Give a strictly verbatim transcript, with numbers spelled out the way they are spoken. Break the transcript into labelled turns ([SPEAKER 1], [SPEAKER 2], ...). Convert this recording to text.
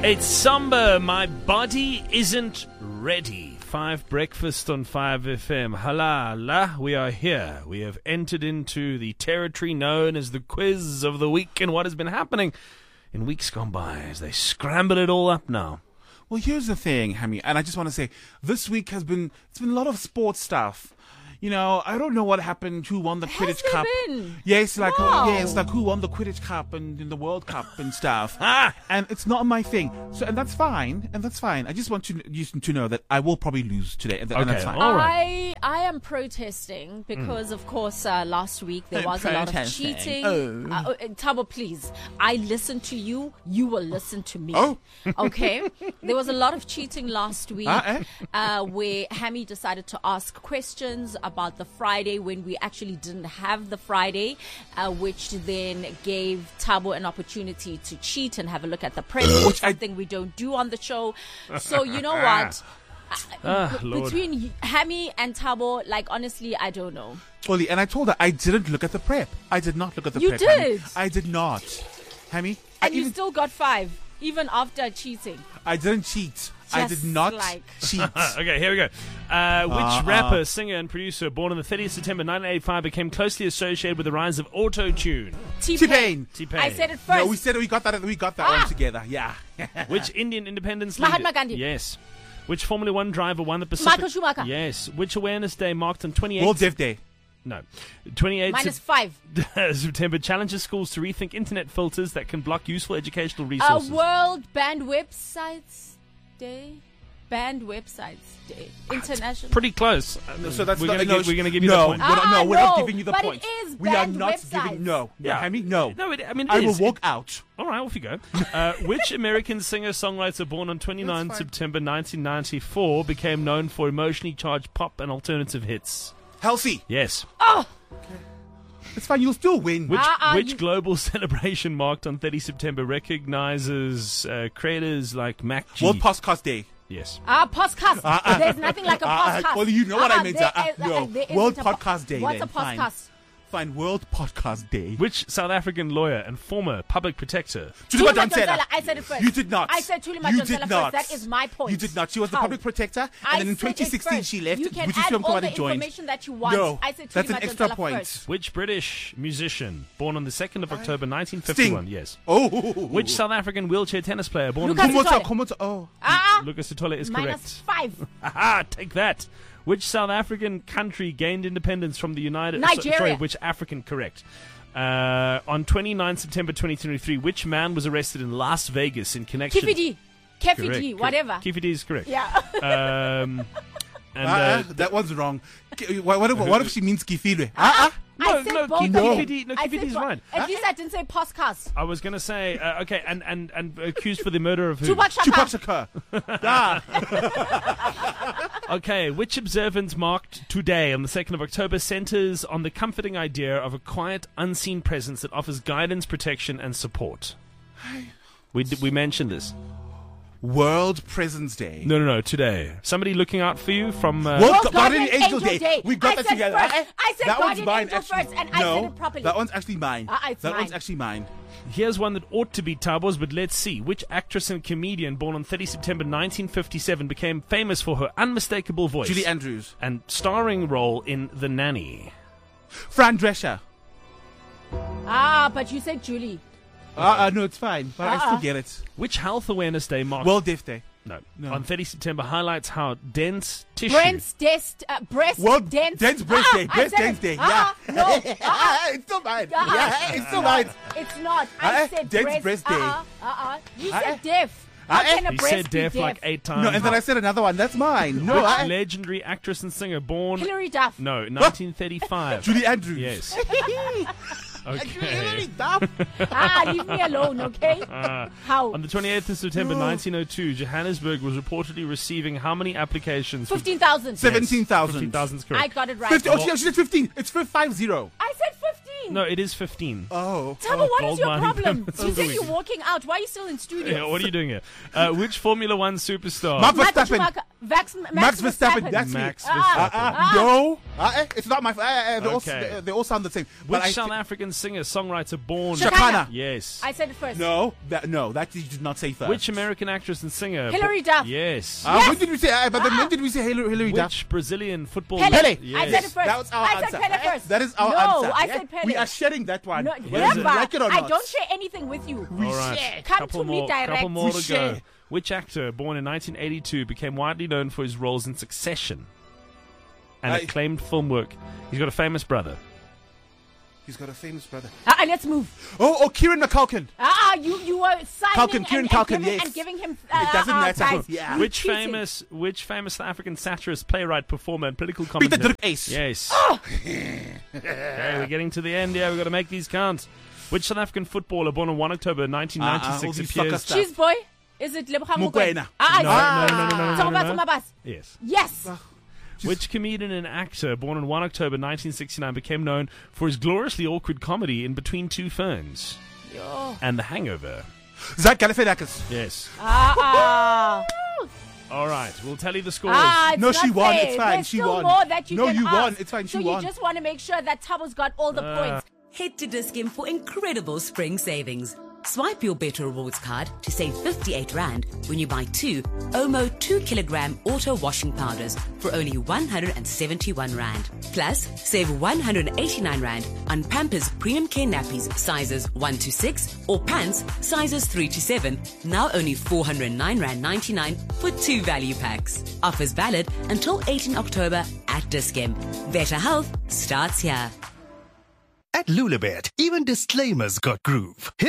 [SPEAKER 1] It's Samba, my body isn't ready. Five Breakfast on five F M. Halala, we are here. We have entered into the territory known as the quiz of the week and what has been happening in weeks gone by as they scramble it all up now.
[SPEAKER 2] Well, here's the thing, Hammy, and I just want to say, this week has been, it's been a lot of sports stuff. You know, I don't know what happened, who won the
[SPEAKER 3] Has
[SPEAKER 2] Quidditch
[SPEAKER 3] there
[SPEAKER 2] Cup.
[SPEAKER 3] been?
[SPEAKER 2] Yes, like,
[SPEAKER 3] Wow.
[SPEAKER 2] yes, like who won the Quidditch Cup and in the World Cup and stuff.
[SPEAKER 1] Ah!
[SPEAKER 2] And it's not my thing. So, and that's fine, and that's fine. I just want you, you to know that I will probably lose today, and, th- and that's
[SPEAKER 1] Okay,
[SPEAKER 2] fine.
[SPEAKER 1] all right.
[SPEAKER 3] I I am protesting because, of course, uh, last week there
[SPEAKER 2] I'm
[SPEAKER 3] was a lot of
[SPEAKER 2] protesting.
[SPEAKER 3] cheating.
[SPEAKER 2] Oh.
[SPEAKER 3] Uh, uh, Tabo, please. I listen to you. You will listen to me.
[SPEAKER 2] Oh.
[SPEAKER 3] Okay. There was a lot of cheating last week,
[SPEAKER 2] Ah, eh?
[SPEAKER 3] uh, where Hammy decided to ask questions about the Friday when we actually didn't have the Friday, uh, which then gave Tabo an opportunity to cheat and have a look at the press, which
[SPEAKER 2] I-
[SPEAKER 3] something we don't do on the show. So you know what?
[SPEAKER 1] Ah,
[SPEAKER 3] B-
[SPEAKER 1] Lord.
[SPEAKER 3] Between y- Hammy and Tabo, like honestly, I don't know.
[SPEAKER 2] Oli, and I told her I didn't look at the prep. I did not look at the
[SPEAKER 3] You
[SPEAKER 2] prep. Hammy.
[SPEAKER 3] did.
[SPEAKER 2] I did not. Hammy, I,
[SPEAKER 3] And you
[SPEAKER 2] even,
[SPEAKER 3] still got five, even after cheating.
[SPEAKER 2] I didn't cheat. I
[SPEAKER 3] Just
[SPEAKER 2] did not
[SPEAKER 3] like-
[SPEAKER 2] cheat.
[SPEAKER 1] Okay, here we go. Uh, which
[SPEAKER 2] Uh,
[SPEAKER 1] rapper,
[SPEAKER 2] uh.
[SPEAKER 1] singer, and producer, born on the thirtieth of September nineteen eighty-five, became closely associated with the rise of auto-tune?
[SPEAKER 2] T-Pain.
[SPEAKER 1] T-Pain.
[SPEAKER 3] I said it first.
[SPEAKER 2] No, we said we got that. We got that
[SPEAKER 3] Ah.
[SPEAKER 2] one together. Yeah.
[SPEAKER 1] Which Indian independence leader?
[SPEAKER 3] Mahatma Gandhi.
[SPEAKER 1] Yes. Which Formula One driver won the Pacific?
[SPEAKER 3] Michael Schumacher.
[SPEAKER 1] Yes. Which Awareness Day marked on twenty-eighth?
[SPEAKER 2] World Deaf Day.
[SPEAKER 1] No. twenty-eighth
[SPEAKER 3] Minus
[SPEAKER 1] Sep-
[SPEAKER 3] five.
[SPEAKER 1] September challenges schools to rethink internet filters that can block useful educational
[SPEAKER 3] A
[SPEAKER 1] resources.
[SPEAKER 3] World Banned Websites Day. Banned Websites Day. International.
[SPEAKER 1] Pretty close.
[SPEAKER 2] So that's
[SPEAKER 1] we're
[SPEAKER 2] not,
[SPEAKER 1] gonna
[SPEAKER 2] no,
[SPEAKER 1] give, we're going to give you
[SPEAKER 2] no,
[SPEAKER 1] the point.
[SPEAKER 2] We're not,
[SPEAKER 3] Ah,
[SPEAKER 2] no, we're not
[SPEAKER 3] no,
[SPEAKER 2] giving you the
[SPEAKER 3] but it
[SPEAKER 2] point.
[SPEAKER 3] is
[SPEAKER 2] we are
[SPEAKER 3] banned
[SPEAKER 2] not
[SPEAKER 3] websites.
[SPEAKER 2] giving. No, no,
[SPEAKER 1] Yeah.
[SPEAKER 2] Hammy, no.
[SPEAKER 1] No, it, I mean, it
[SPEAKER 2] I
[SPEAKER 1] is.
[SPEAKER 2] will walk out.
[SPEAKER 1] All right, off you go. Uh, which American singer-songwriter born on twenty-ninth
[SPEAKER 2] That's fine.
[SPEAKER 1] September nineteen ninety-four became known for emotionally charged pop and alternative hits?
[SPEAKER 2] Halsey.
[SPEAKER 1] Yes.
[SPEAKER 2] It's fine. You'll still win.
[SPEAKER 1] Which
[SPEAKER 3] Ah, ah,
[SPEAKER 1] which
[SPEAKER 3] you-
[SPEAKER 1] global celebration marked on thirtieth September recognizes uh, creators like Mac G?
[SPEAKER 2] World Podcast Day.
[SPEAKER 1] Yes.
[SPEAKER 3] Ah, podcast.
[SPEAKER 2] Ah, ah.
[SPEAKER 3] There's nothing like a
[SPEAKER 2] Ah, ah,
[SPEAKER 3] podcast.
[SPEAKER 2] well, you know what I
[SPEAKER 3] Ah,
[SPEAKER 2] meant,
[SPEAKER 3] there
[SPEAKER 2] ah,
[SPEAKER 3] is-
[SPEAKER 2] no.
[SPEAKER 3] uh, there
[SPEAKER 2] World
[SPEAKER 3] isn't a po-
[SPEAKER 2] Podcast Day
[SPEAKER 3] What's
[SPEAKER 2] then,
[SPEAKER 3] a
[SPEAKER 2] fine.
[SPEAKER 3] podcast?
[SPEAKER 2] Fine. World Podcast Day.
[SPEAKER 1] Which South African lawyer and former public protector?
[SPEAKER 2] Tulima
[SPEAKER 3] Tulima
[SPEAKER 2] Donsela.
[SPEAKER 3] Donsela, I said it first.
[SPEAKER 2] You did not.
[SPEAKER 3] I said Tulima
[SPEAKER 2] You
[SPEAKER 3] Donsela
[SPEAKER 2] did
[SPEAKER 3] first.
[SPEAKER 2] not.
[SPEAKER 3] That is my point.
[SPEAKER 2] You did not. She was the
[SPEAKER 3] How?
[SPEAKER 2] public protector, and
[SPEAKER 3] I
[SPEAKER 2] then in
[SPEAKER 3] said
[SPEAKER 2] twenty sixteen
[SPEAKER 3] it first.
[SPEAKER 2] she left.
[SPEAKER 3] You can
[SPEAKER 2] British
[SPEAKER 3] add
[SPEAKER 2] Film
[SPEAKER 3] all the
[SPEAKER 2] Company joined.
[SPEAKER 3] information that you want.
[SPEAKER 2] No,
[SPEAKER 3] I said
[SPEAKER 2] that's an
[SPEAKER 3] Tulima
[SPEAKER 2] extra
[SPEAKER 3] Donsela
[SPEAKER 2] point.
[SPEAKER 3] first.
[SPEAKER 1] Which British musician born on the second of October nineteen fifty-one?
[SPEAKER 2] Sting.
[SPEAKER 1] Yes.
[SPEAKER 2] Oh.
[SPEAKER 1] Which South African wheelchair tennis player born
[SPEAKER 3] Lucas
[SPEAKER 1] on the...
[SPEAKER 3] Sitole.
[SPEAKER 2] Komoto, Komoto, oh.
[SPEAKER 3] Ah,
[SPEAKER 1] Lucas Sitole is
[SPEAKER 3] minus
[SPEAKER 1] correct.
[SPEAKER 3] five.
[SPEAKER 1] Aha, take that. Which South African country gained independence from the United...
[SPEAKER 3] Nigeria.
[SPEAKER 1] Sorry, which African, correct. Uh, on twenty-ninth September twenty twenty-three, which man was arrested in Las Vegas in connection...
[SPEAKER 3] Kifidi.
[SPEAKER 1] Correct,
[SPEAKER 3] Kefidi,
[SPEAKER 1] correct.
[SPEAKER 3] whatever.
[SPEAKER 1] Kifidi is correct.
[SPEAKER 3] Yeah.
[SPEAKER 1] Um, and
[SPEAKER 2] Ah,
[SPEAKER 1] uh,
[SPEAKER 2] ah, that one's wrong. Ki- What, what, if, what if she means kifilwe? Ah, ah.
[SPEAKER 1] no,
[SPEAKER 3] I said
[SPEAKER 1] no,
[SPEAKER 3] both
[SPEAKER 1] Kif-
[SPEAKER 3] of them.
[SPEAKER 1] Kifidi, no,
[SPEAKER 3] I
[SPEAKER 1] Kifidi
[SPEAKER 3] said
[SPEAKER 1] is
[SPEAKER 3] bo-
[SPEAKER 1] right.
[SPEAKER 3] At least I didn't say podcast.
[SPEAKER 1] I was going to say, uh, okay, and, and, and accused for the murder of who?
[SPEAKER 3] Tupac
[SPEAKER 2] Tupac
[SPEAKER 3] Shakur.
[SPEAKER 2] Shakur. Ah.
[SPEAKER 1] Okay, which observance marked today on the second of October centers on the comforting idea of a quiet, unseen presence that offers guidance, protection, and support? We, d- we mentioned this.
[SPEAKER 2] World Presence Day.
[SPEAKER 1] No, no, no, today. Somebody looking out for you from... Uh,
[SPEAKER 2] World
[SPEAKER 3] World
[SPEAKER 2] Gu- Guardian
[SPEAKER 3] Guardian
[SPEAKER 2] Angel,
[SPEAKER 3] Angel
[SPEAKER 2] Day.
[SPEAKER 3] Day.
[SPEAKER 2] We got
[SPEAKER 3] I
[SPEAKER 2] that
[SPEAKER 3] said
[SPEAKER 2] together.
[SPEAKER 3] first.
[SPEAKER 2] Eh?
[SPEAKER 3] I said
[SPEAKER 2] that one's
[SPEAKER 3] Guardian
[SPEAKER 2] mine,
[SPEAKER 3] Angel
[SPEAKER 2] actually.
[SPEAKER 3] first, and I
[SPEAKER 2] no,
[SPEAKER 3] said it properly.
[SPEAKER 2] That one's actually mine.
[SPEAKER 3] Ah, it's
[SPEAKER 2] that
[SPEAKER 3] mine.
[SPEAKER 2] one's actually mine.
[SPEAKER 1] Here's one that ought to be Tabo's, but let's see. Which actress and comedian born on thirtieth September nineteen fifty-seven became famous for her unmistakable voice
[SPEAKER 2] Julie Andrews.
[SPEAKER 1] and starring role in The Nanny?
[SPEAKER 2] Fran Drescher.
[SPEAKER 3] Ah, but you said Julie.
[SPEAKER 2] Uh, uh, no, it's fine. But I
[SPEAKER 3] Uh-uh.
[SPEAKER 2] still get it.
[SPEAKER 1] Which Health Awareness Day marked...
[SPEAKER 2] World Deaf Day.
[SPEAKER 1] no,
[SPEAKER 2] No.
[SPEAKER 1] on thirtieth September highlights how dense tissue...
[SPEAKER 3] Brent's dest, uh, breast
[SPEAKER 2] World
[SPEAKER 3] dent.
[SPEAKER 2] Dance Breast
[SPEAKER 3] Ah,
[SPEAKER 2] Day.
[SPEAKER 3] I
[SPEAKER 2] Breast
[SPEAKER 3] said
[SPEAKER 2] Dance
[SPEAKER 3] it.
[SPEAKER 2] Day.
[SPEAKER 3] Ah,
[SPEAKER 2] Yeah.
[SPEAKER 3] no. Ah,
[SPEAKER 2] it's still mine.
[SPEAKER 3] ah,
[SPEAKER 2] Yeah, it's still
[SPEAKER 3] not.
[SPEAKER 2] mine.
[SPEAKER 3] It's not.
[SPEAKER 2] Ah,
[SPEAKER 3] I
[SPEAKER 2] eh,
[SPEAKER 3] said
[SPEAKER 2] Dance
[SPEAKER 3] breast.
[SPEAKER 2] breast day.
[SPEAKER 3] Uh-uh, uh-uh. You
[SPEAKER 2] Ah,
[SPEAKER 3] said
[SPEAKER 2] eh.
[SPEAKER 3] deaf. How
[SPEAKER 2] Ah, eh.
[SPEAKER 3] can a
[SPEAKER 1] He
[SPEAKER 3] breast
[SPEAKER 1] said
[SPEAKER 3] be
[SPEAKER 1] deaf like eight times.
[SPEAKER 2] No, and then I said another one. That's mine. No,
[SPEAKER 1] Which
[SPEAKER 2] I,
[SPEAKER 1] legendary actress and singer born...
[SPEAKER 3] Hilary Duff.
[SPEAKER 1] No, nineteen thirty-five.
[SPEAKER 2] Julie Andrews.
[SPEAKER 1] Yes. Okay.
[SPEAKER 2] Hilary Duff.
[SPEAKER 3] Ah, leave me alone, okay? How?
[SPEAKER 1] On the twenty-eighth of September nineteen oh two, Johannesburg was reportedly receiving how many applications? for-
[SPEAKER 3] fifteen thousand.
[SPEAKER 2] Seventeen thousand.
[SPEAKER 1] fifteen thousand is
[SPEAKER 3] I
[SPEAKER 1] correct.
[SPEAKER 3] got it right.
[SPEAKER 2] Fifty. Oh, she, she said fifteen. It's for five zero.
[SPEAKER 3] I said fifteen.
[SPEAKER 1] No, it is fifteen.
[SPEAKER 2] Oh.
[SPEAKER 3] Tabo, what is
[SPEAKER 1] gold
[SPEAKER 3] your
[SPEAKER 1] mining
[SPEAKER 3] problem?
[SPEAKER 1] permits
[SPEAKER 3] You
[SPEAKER 1] for
[SPEAKER 3] said
[SPEAKER 1] the
[SPEAKER 3] you're
[SPEAKER 1] week.
[SPEAKER 3] walking out. Why are you still in studio?
[SPEAKER 1] Yeah, what are you doing here? Uh, which Formula One superstar?
[SPEAKER 2] Max
[SPEAKER 3] Michael
[SPEAKER 2] Verstappen.
[SPEAKER 3] Schumacher, Vax, Max,
[SPEAKER 2] Max Verstappen. That's
[SPEAKER 1] Max
[SPEAKER 2] me.
[SPEAKER 1] Verstappen.
[SPEAKER 2] Uh, uh, no. Uh, eh, it's not my. Uh, uh, they, all,
[SPEAKER 1] Okay.
[SPEAKER 2] they, they all sound the same.
[SPEAKER 1] which
[SPEAKER 2] But I
[SPEAKER 1] South
[SPEAKER 2] thi-
[SPEAKER 1] African singer, songwriter born?
[SPEAKER 3] Shakira.
[SPEAKER 2] Shakana.
[SPEAKER 1] Yes.
[SPEAKER 3] I said it first.
[SPEAKER 2] No. That, no. That you did not say first.
[SPEAKER 1] Which American actress and singer?
[SPEAKER 3] Hilary
[SPEAKER 1] bo-
[SPEAKER 3] Duff.
[SPEAKER 1] Yes.
[SPEAKER 2] Uh,
[SPEAKER 3] Yes.
[SPEAKER 2] When did we say? Uh, but then
[SPEAKER 3] Ah.
[SPEAKER 2] when did we say Hillary, Hillary Duff?
[SPEAKER 1] Which Brazilian football?
[SPEAKER 3] Pele.
[SPEAKER 2] Pele.
[SPEAKER 1] Yes.
[SPEAKER 3] I said it first.
[SPEAKER 2] That was our
[SPEAKER 3] I
[SPEAKER 2] answer.
[SPEAKER 3] said Pele
[SPEAKER 2] Eh,
[SPEAKER 3] first.
[SPEAKER 2] That is our
[SPEAKER 3] no,
[SPEAKER 2] answer.
[SPEAKER 3] I
[SPEAKER 2] eh?
[SPEAKER 3] said Pele.
[SPEAKER 2] We are sharing that one.
[SPEAKER 3] No,
[SPEAKER 2] Whether you
[SPEAKER 3] never.
[SPEAKER 2] like it or
[SPEAKER 3] I
[SPEAKER 2] not.
[SPEAKER 3] don't share anything with you.
[SPEAKER 1] All right.
[SPEAKER 2] share.
[SPEAKER 3] Come
[SPEAKER 1] couple
[SPEAKER 3] to me
[SPEAKER 1] more,
[SPEAKER 3] direct.
[SPEAKER 1] Couple more
[SPEAKER 2] We
[SPEAKER 1] to go.
[SPEAKER 2] share.
[SPEAKER 1] Which actor, born in nineteen eighty-two, became widely known for his roles in Succession and
[SPEAKER 2] I-
[SPEAKER 1] acclaimed film work? He's got a famous brother.
[SPEAKER 2] He's got a famous brother.
[SPEAKER 3] Ah, let's move.
[SPEAKER 2] Oh, oh, Kieran McCulkin.
[SPEAKER 3] Ah, you you were signing
[SPEAKER 2] Culkin,
[SPEAKER 3] and,
[SPEAKER 2] Kieran
[SPEAKER 3] and,
[SPEAKER 2] Culkin,
[SPEAKER 3] giving,
[SPEAKER 2] yes.
[SPEAKER 3] and giving him. Uh,
[SPEAKER 2] It doesn't
[SPEAKER 3] uh,
[SPEAKER 2] matter.
[SPEAKER 3] guys,
[SPEAKER 2] Yeah.
[SPEAKER 3] you
[SPEAKER 1] Which
[SPEAKER 3] cheating.
[SPEAKER 1] famous which famous South African satirist, playwright, performer, and political
[SPEAKER 2] Peter
[SPEAKER 1] commentator?
[SPEAKER 2] Dirk Ace.
[SPEAKER 1] Yes. Okay, we're getting to the end here. We've got to make these count. Which South African footballer, born on the first of October nineteen ninety-six,
[SPEAKER 2] Uh-uh, all these soccer
[SPEAKER 1] appears?
[SPEAKER 2] stuff.
[SPEAKER 3] Cheese boy. Is it Lebogang
[SPEAKER 2] Mokoena.
[SPEAKER 3] Ah,
[SPEAKER 1] No,
[SPEAKER 3] ah,
[SPEAKER 1] no, no, no, no, no, no, no.
[SPEAKER 3] Tsonga Tsonga Bas.
[SPEAKER 1] Yes.
[SPEAKER 3] Yes.
[SPEAKER 1] Which comedian and actor, born on the first of October nineteen sixty-nine, became known for his gloriously awkward comedy in Between Two Ferns
[SPEAKER 3] Yo.
[SPEAKER 1] and The Hangover?
[SPEAKER 2] Zach Galifianakis.
[SPEAKER 1] Yes.
[SPEAKER 3] Ah, ah.
[SPEAKER 1] All right, we'll tell you the scores.
[SPEAKER 3] Ah, it's
[SPEAKER 2] No,
[SPEAKER 3] not
[SPEAKER 2] she won.
[SPEAKER 3] fair.
[SPEAKER 2] It's fine.
[SPEAKER 3] There's
[SPEAKER 2] She
[SPEAKER 3] still
[SPEAKER 2] won.
[SPEAKER 3] more that you
[SPEAKER 2] No,
[SPEAKER 3] can
[SPEAKER 2] you
[SPEAKER 3] ask.
[SPEAKER 2] won. It's fine. She
[SPEAKER 3] so
[SPEAKER 2] won.
[SPEAKER 3] you just want to make sure that Tabo's got all the
[SPEAKER 1] Ah.
[SPEAKER 3] points.
[SPEAKER 4] Head to Dis-Chem for incredible spring savings. Swipe your Better Rewards card to save fifty-eight rand when you buy two Omo two kilogram auto washing powders for only one hundred seventy-one rand. Plus, save one hundred eighty-nine rand on Pampers Premium Care Nappies sizes one to six or pants sizes three to seven, now only four hundred nine rand ninety-nine for two value packs. Offers valid until eighteenth of October at Dis-Chem. Better health starts here.
[SPEAKER 5] At Lulabet, even disclaimers got groove.